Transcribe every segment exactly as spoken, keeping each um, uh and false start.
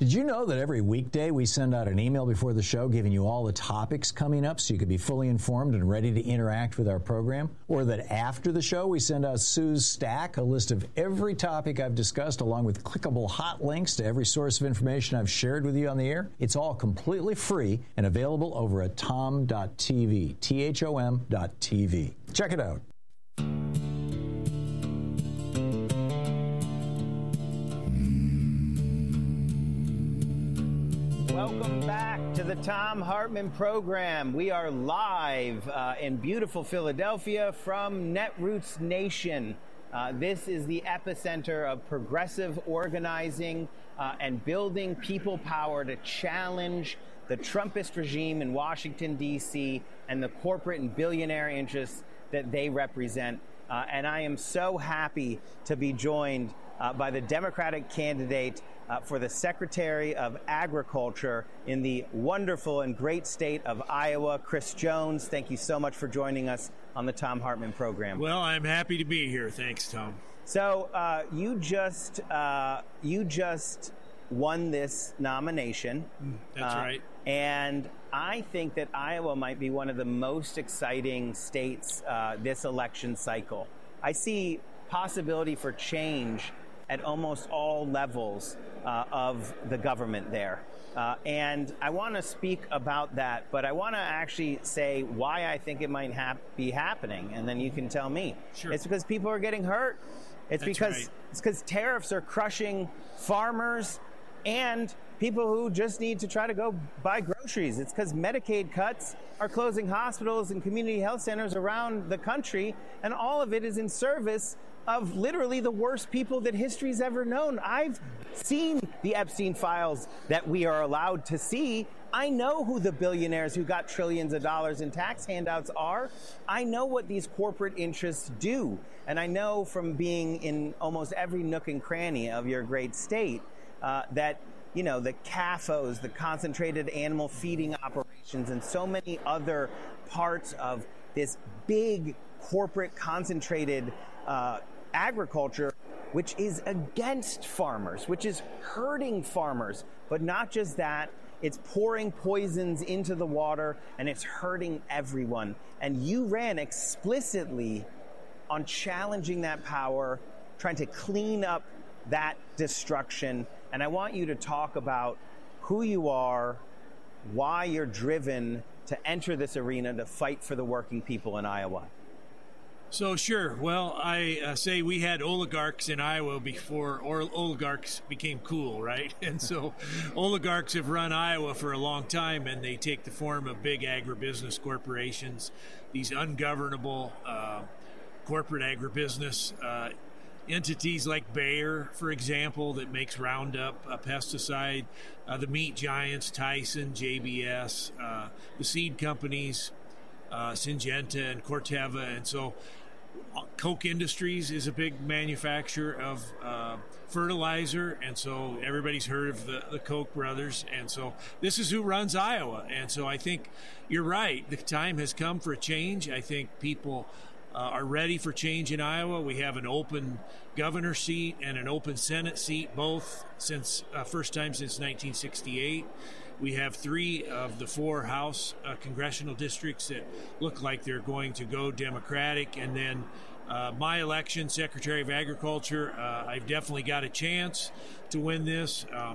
Did you know that every weekday we send out an email before the show giving you all the topics coming up so you could be fully informed and ready to interact with our program? Or that after the show we send out Sue's Stack, a list of every topic I've discussed along with clickable hot links to every source of information I've shared with you on the air? It's all completely free and available over at tom dot t v, T H O M dot T V. Check it out. Welcome back to the Thom Hartmann program. We are live uh, in beautiful Philadelphia from Netroots Nation. Uh, this is the epicenter of progressive organizing uh, and building people power to challenge the Trumpist regime in Washington, D C, and the corporate and billionaire interests that they represent. Uh, and I am so happy to be joined uh, by the Democratic candidate Uh, for the Secretary of Agriculture in the wonderful and great state of Iowa, Chris Jones. Thank you so much for joining us on the Thom Hartmann program. Well, I'm happy to be here. Thanks, Tom. So uh, you just uh, you just won this nomination. That's uh, right. And I think that Iowa might be one of the most exciting states uh, this election cycle. I see possibility for change at almost all levels uh, of the government there. Uh, and I want to speak about that, but I want to actually say why I think it might hap- be happening, and then you can tell me. Sure. It's because people are getting hurt. It's That's because right. It's because tariffs are crushing farmers and people who just need to try to go buy groceries. It's because Medicaid cuts are closing hospitals and community health centers around the country, and all of it is in service of literally the worst people that history's ever known. I've seen the Epstein files that we are allowed to see. I know who the billionaires who got trillions of dollars in tax handouts are. I know what these corporate interests do. And I know from being in almost every nook and cranny of your great state uh, that, you know, the C A F Os, the concentrated animal feeding operations, and so many other parts of this big corporate concentrated uh, agriculture, which is against farmers, which is hurting farmers. But not just that, it's pouring poisons into the water and it's hurting everyone. And you ran explicitly on challenging that power, trying to clean up that destruction. And I want you to talk about who you are, why you're driven to enter this arena to fight for the working people in Iowa. So, sure. Well, I uh, say we had oligarchs in Iowa before or oligarchs became cool, right? And so oligarchs have run Iowa for a long time, and they take the form of big agribusiness corporations, these ungovernable uh, corporate agribusiness uh, entities like Bayer, for example, that makes Roundup, a pesticide, uh, the meat giants, Tyson, J B S, uh, the seed companies, uh, Syngenta and Corteva. And so Koch Industries is a big manufacturer of uh, fertilizer, and so everybody's heard of the, the Koch brothers, and so this is who runs Iowa. And so I think you're right. The time has come for a change. I think people uh, are ready for change in Iowa. We have an open governor seat and an open Senate seat, both since uh, first time since nineteen sixty-eight. We have three of the four House uh, congressional districts that look like they're going to go Democratic. And then uh, my election, Secretary of Agriculture, uh, I've definitely got a chance to win this. Um,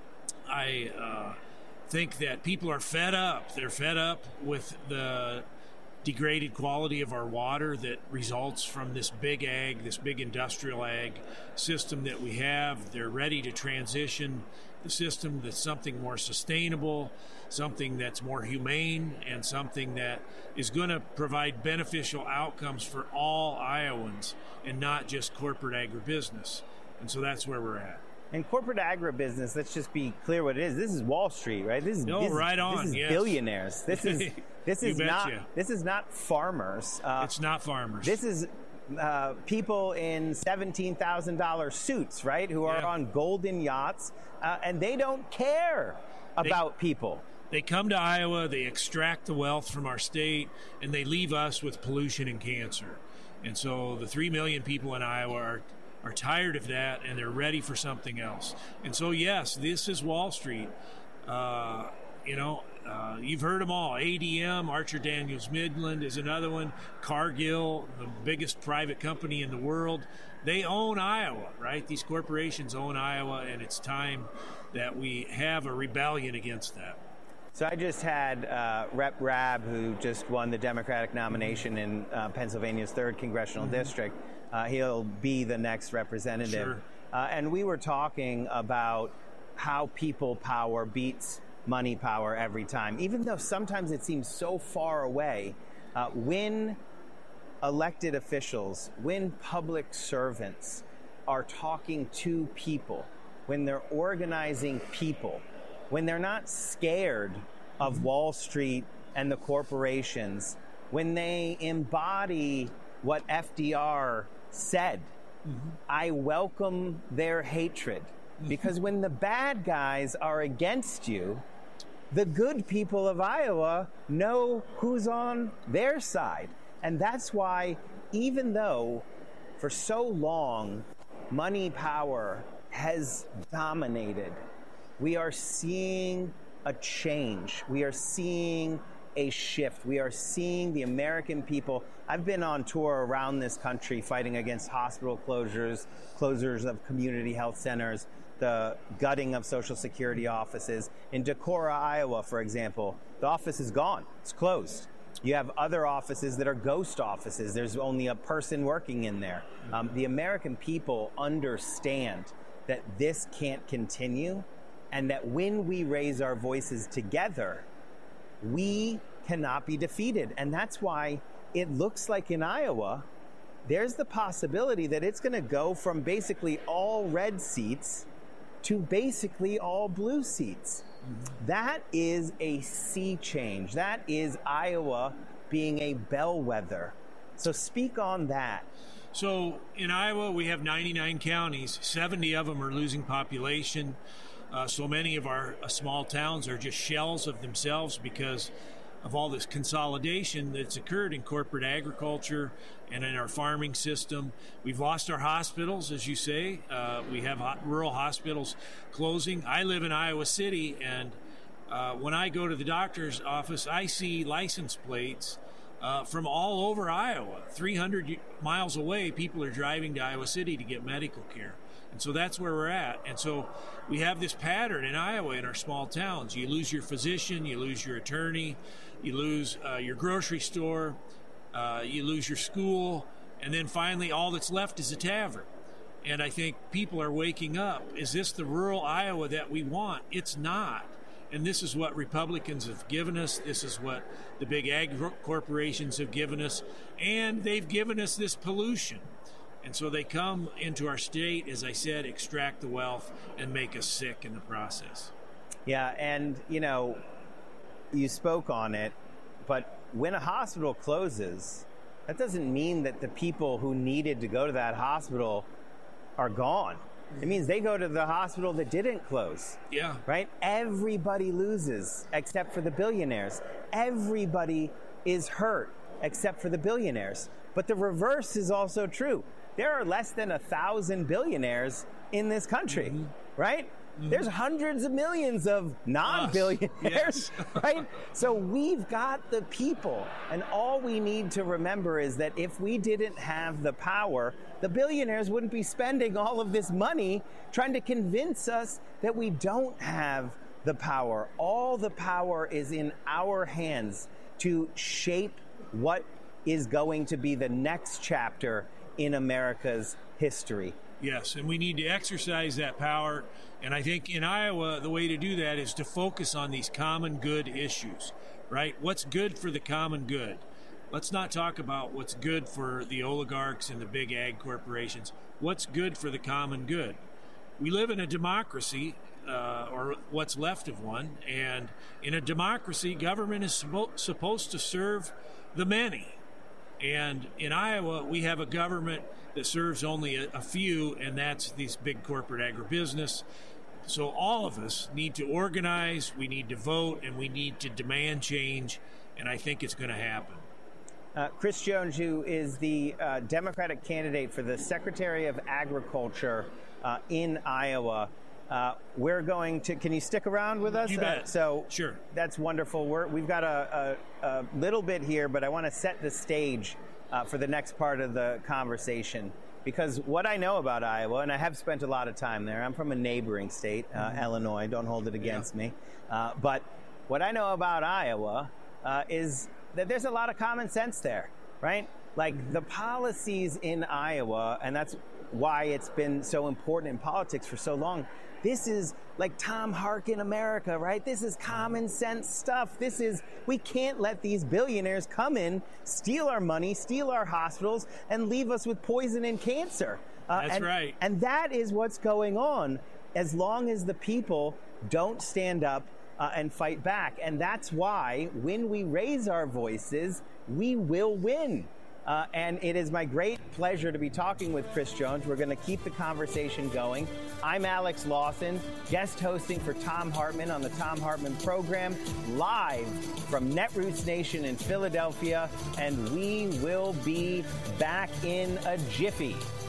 I uh, think that people are fed up. They're fed up with the degraded quality of our water that results from this big ag, this big industrial ag system that we have. They're ready to transition the system that's something more sustainable, something that's more humane, and something that is going to provide beneficial outcomes for all Iowans and not just corporate agribusiness. And so that's where we're at. And corporate agribusiness, let's just be clear what it is. This is Wall Street, right? This is no, this, right on. This is yes. billionaires. This is this is not you. this is not farmers. Uh, it's not farmers. This is uh, people in seventeen thousand dollar suits, right? Who are yeah. on golden yachts, uh, and they don't care about they, people. They come to Iowa, they extract the wealth from our state, and they leave us with pollution and cancer. And so the three million people in Iowa are are tired of that, and they're ready for something else. And so, yes, this is Wall Street. Uh, you know, uh, you've heard them all. A D M, Archer Daniels Midland is another one. Cargill, the biggest private company in the world. They own Iowa, right? These corporations own Iowa, and it's time that we have a rebellion against that. So I just had uh, Rep Rabb, who just won the Democratic nomination in uh, Pennsylvania's third congressional mm-hmm. district. Uh, he'll be the next representative. Sure. Uh, and we were talking about how people power beats money power every time. Even though sometimes it seems so far away, uh, when elected officials, when public servants are talking to people, when they're organizing people, when they're not scared of mm-hmm. Wall Street and the corporations, when they embody what F D R said, mm-hmm. I welcome their hatred. Mm-hmm. Because when the bad guys are against you, the good people of Iowa know who's on their side. And that's why, even though for so long money power has dominated, we are seeing a change. We are seeing a shift. We are seeing the American people. I've been on tour around this country fighting against hospital closures, closures of community health centers, the gutting of Social Security offices. In Decorah, Iowa, for example, the office is gone. It's closed. You have other offices that are ghost offices. There's only a person working in there. Um, the American people understand that this can't continue, and that when we raise our voices together, we cannot be defeated. And that's why it looks like in Iowa, there's the possibility that it's going to go from basically all red seats to basically all blue seats. Mm-hmm. That is a sea change. That is Iowa being a bellwether. So speak on that. So in Iowa, we have ninety-nine counties. seventy of them are losing population. Uh, so many of our uh, small towns are just shells of themselves because of all this consolidation that's occurred in corporate agriculture and in our farming system. We've lost our hospitals, as you say. Uh, we have ho- rural hospitals closing. I live in Iowa City, and uh, when I go to the doctor's office, I see license plates uh, from all over Iowa. three hundred miles away, people are driving to Iowa City to get medical care. And so that's where we're at. And so we have this pattern in Iowa in our small towns. You lose your physician, you lose your attorney, you lose uh, your grocery store, uh, you lose your school, and then finally all that's left is a tavern. And I think people are waking up. Is this the rural Iowa that we want? It's not. And this is what Republicans have given us. This is what the big ag corporations have given us. And they've given us this pollution. And so they come into our state, as I said, extract the wealth and make us sick in the process. Yeah, and, you know, you spoke on it, but when a hospital closes, that doesn't mean that the people who needed to go to that hospital are gone. It means they go to the hospital that didn't close. Yeah. Right? Everybody loses except for the billionaires. Everybody is hurt except for the billionaires. But the reverse is also true. There are less than a thousand billionaires in this country, mm-hmm. right? Mm-hmm. There's hundreds of millions of non-billionaires, yes. right? So we've got the people, and all we need to remember is that if we didn't have the power, the billionaires wouldn't be spending all of this money trying to convince us that we don't have the power. All the power is in our hands to shape what is going to be the next chapter in America's history. Yes, and we need to exercise that power. And I think in Iowa, the way to do that is to focus on these common good issues, right? What's good for the common good? Let's not talk about what's good for the oligarchs and the big ag corporations. What's good for the common good? We live in a democracy, uh, or what's left of one, and in a democracy, government is suppo- supposed to serve the many. And in Iowa, we have a government that serves only a, a few, and that's these big corporate agribusiness. So all of us need to organize, we need to vote, and we need to demand change, and I think it's going to happen. Uh, Chris Jones, who is the uh, Democratic candidate for the Secretary of Agriculture uh, in Iowa. Uh, we're going to, can you stick around with us? You bet. Uh, so sure. That's wonderful. We're, we've got a, a, a little bit here, but I want to set the stage uh, for the next part of the conversation. Because what I know about Iowa, and I have spent a lot of time there, I'm from a neighboring state, uh, mm-hmm. Illinois, don't hold it against yeah. me. Uh, but what I know about Iowa uh, is that there's a lot of common sense there, right? Like mm-hmm. the policies in Iowa, and that's why it's been so important in politics for so long. This is like Tom Harkin America, right? This is common sense stuff. This is, we can't let these billionaires come in, steal our money, steal our hospitals, and leave us with poison and cancer. Uh, That's and, right. And that is what's going on as long as the people don't stand up uh, and fight back. And that's why when we raise our voices, we will win. Uh, and it is my great pleasure to be talking with Chris Jones. We're going to keep the conversation going. I'm Alex Lawson, guest hosting for Thom Hartmann on the Thom Hartmann program, live from Netroots Nation in Philadelphia. And we will be back in a jiffy.